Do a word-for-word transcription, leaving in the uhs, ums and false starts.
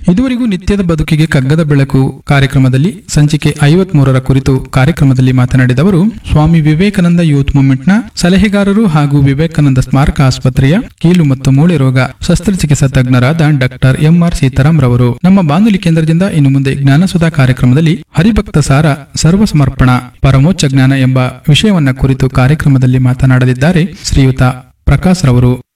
ಇದುವರೆಗೂ ನಿತ್ಯದ ಬದುಕಿಗೆ ಕಗ್ಗದ ಬೆಳಕು ಕಾರ್ಯಕ್ರಮದಲ್ಲಿ ಸಂಚಿಕೆ ಐವತ್ ಮೂರರ ಕುರಿತು ಕಾರ್ಯಕ್ರಮದಲ್ಲಿ ಮಾತನಾಡಿದವರು ಸ್ವಾಮಿ ವಿವೇಕಾನಂದ ಯೂತ್ ಮೂವ್ಮೆಂಟ್ನ ಸಲಹೆಗಾರರು ಹಾಗೂ ವಿವೇಕಾನಂದ ಸ್ಮಾರಕ ಆಸ್ಪತ್ರೆಯ ಕೀಲು ಮತ್ತು ಮೂಳೆ ರೋಗ ಶಸ್ತ್ರಚಿಕಿತ್ಸಾ ತಜ್ಞರಾದ ಡಾಕ್ಟರ್ ಎಂಆರ್ ಸೀತಾರಾಮ್ ರವರು. ನಮ್ಮ ಬಾನುಲಿ ಕೇಂದ್ರದಿಂದ ಇನ್ನು ಮುಂದೆ ಜ್ಞಾನಸುಧಾ ಕಾರ್ಯಕ್ರಮದಲ್ಲಿ ಹರಿಭಕ್ತ ಸಾರ ಸರ್ವಸಮರ್ಪಣ ಪರಮೋಚ್ಚ ಜ್ಞಾನ ಎಂಬ ವಿಷಯವನ್ನ ಕುರಿತು ಕಾರ್ಯಕ್ರಮದಲ್ಲಿ ಮಾತನಾಡಲಿದ್ದಾರೆ ಶ್ರೀಯುತ ಪ್ರಕಾಶ್ ರವರು.